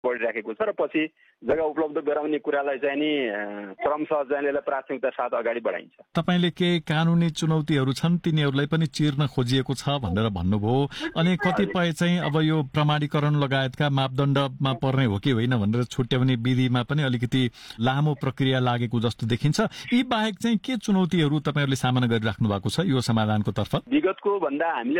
बढिराखेको छ र पछि जग्गा उपलब्ध गराउने कुरालाई चाहिँ नि क्रमशः चाहिँ यसलाई प्राथमिकता साथ अगाडि बढाइन्छ। तपाईले के कानुनी चुनौतीहरू छन् तिनीहरूलाई पनि चिर्न खोजिएको छ भनेर भन्नुभयो, अनि कतिपय चाहिँ अब यो प्रमाणीकरण लगायतका मापदण्डमा पर्ने हो कि होइन भनेर छुट्याउने विधिमा पनि अलिकति लामो प्रक्रिया लागेको जस्तो देखिन्छ। यी बाहेक चाहिँ के चुनौतीहरू तपाईहरुले सामना गरिराख्नु भएको छ यो समाधानको तर्फ? विगतको भन्दा हामीले